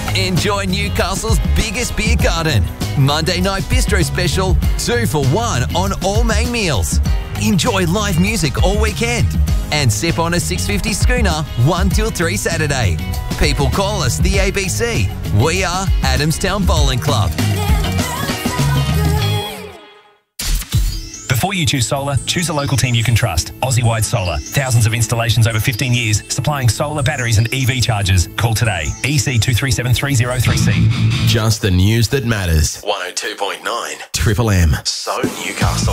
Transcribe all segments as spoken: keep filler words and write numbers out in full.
Enjoy Newcastle's biggest beer garden. Monday night bistro special, two for one on all main meals. Enjoy live music all weekend. And sip on a six fifty schooner one till three Saturday. People call us the A B C. We are Adamstown Bowling Club. Before you choose solar, choose a local team you can trust. Aussie-wide Solar. Thousands of installations over fifteen years, supplying solar, batteries and E V chargers. Call today. E C two three seven three zero three C. Just the news that matters. one oh two point nine Triple M. So Newcastle.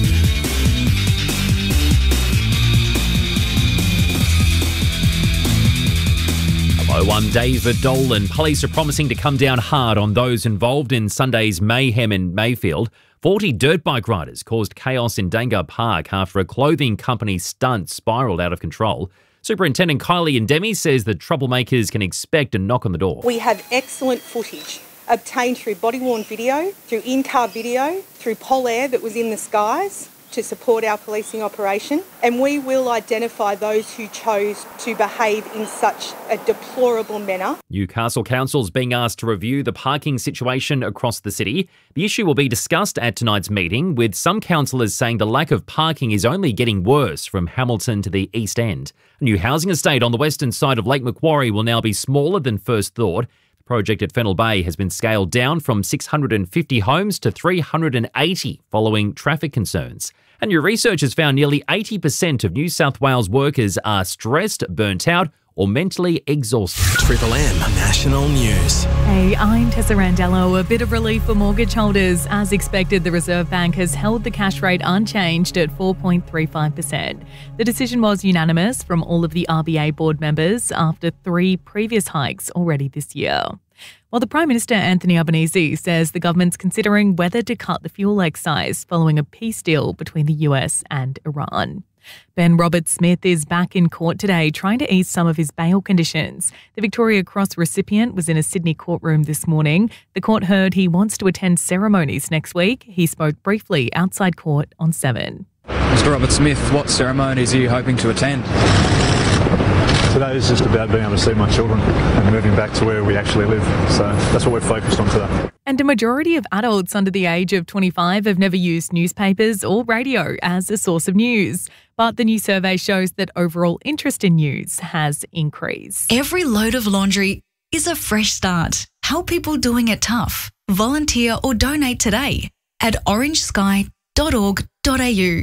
Hello, I'm David Dolan. Police are promising to come down hard on those involved in Sunday's mayhem in Mayfield. forty dirt bike riders caused chaos in Dangar Park after a clothing company stunt spiralled out of control. Superintendent Kylie Ndemi says the troublemakers can expect a knock on the door. We have excellent footage obtained through body-worn video, through in-car video, through Polair that was in the skies to support our policing operation, and we will identify those who chose to behave in such a deplorable manner. Newcastle Council is being asked to review the parking situation across the city. The issue will be discussed at tonight's meeting, with some councillors saying the lack of parking is only getting worse from Hamilton to the East End. A new housing estate on the western side of Lake Macquarie will now be smaller than first thought. The project at Fennell Bay has been scaled down from six hundred fifty homes to three hundred eighty following traffic concerns. And new research has found nearly eighty percent of New South Wales workers are stressed, burnt out or mentally exhausted. Triple M National News. Hey, I'm Tessa Randello. A bit of relief for mortgage holders. As expected, the Reserve Bank has held the cash rate unchanged at four point three five percent. The decision was unanimous from all of the R B A board members after three previous hikes already this year. While the Prime Minister Anthony Albanese says the government's considering whether to cut the fuel excise following a peace deal between the U S and Iran. Ben Roberts-Smith is back in court today trying to ease some of his bail conditions. The Victoria Cross recipient was in a Sydney courtroom this morning. The court heard he wants to attend ceremonies next week. He spoke briefly outside court on Seven. Mister Roberts-Smith, what ceremonies are you hoping to attend? Today is just about being able to see my children and moving back to where we actually live. So that's what we're focused on today. And a majority of adults under the age of twenty-five have never used newspapers or radio as a source of news. But the new survey shows that overall interest in news has increased. Every load of laundry is a fresh start. Help people doing it tough. Volunteer or donate today at orange sky dot org dot a u.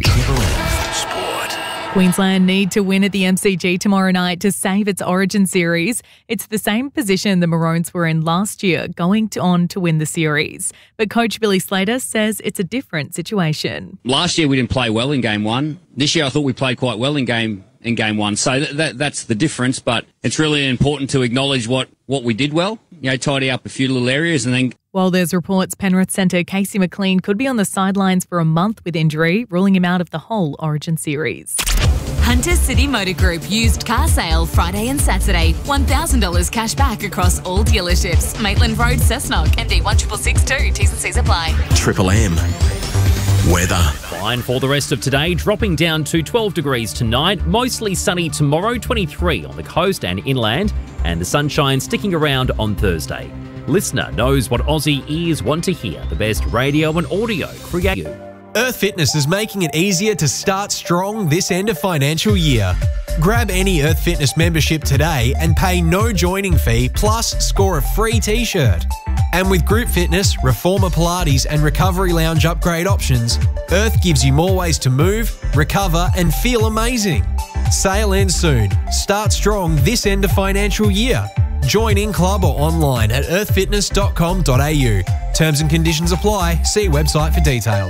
Queensland need to win at the M C G tomorrow night to save its Origin series. It's the same position the Maroons were in last year, going to on to win the series. But coach Billy Slater says it's a different situation. Last year we didn't play well in game one. This year I thought we played quite well in game in game one. So th- that that's the difference. But it's really important to acknowledge what, what we did well. You know, tidy up a few little areas and then. While there's reports Penrith centre Casey McLean could be on the sidelines for a month with injury, ruling him out of the whole Origin series. Hunter City Motor Group used car sale Friday and Saturday. one thousand dollars cash back across all dealerships. Maitland Road, Cessnock, M D one six six two. T's and C's apply. Triple M. Weather. Fine for the rest of today, dropping down to twelve degrees tonight. Mostly sunny tomorrow, twenty-three on the coast and inland. And the sunshine sticking around on Thursday. Listener knows what Aussie ears want to hear. The best radio and audio create. Earth Fitness is making it easier to start strong this end of financial year. Grab any Earth Fitness membership today and pay no joining fee, plus score a free t-shirt. And with Group Fitness, Reformer Pilates and Recovery Lounge upgrade options, Earth gives you more ways to move, recover and feel amazing. Sale ends soon. Start strong this end of financial year. Join in club or online at earth fitness dot com dot a u. Terms and conditions apply. See website for details.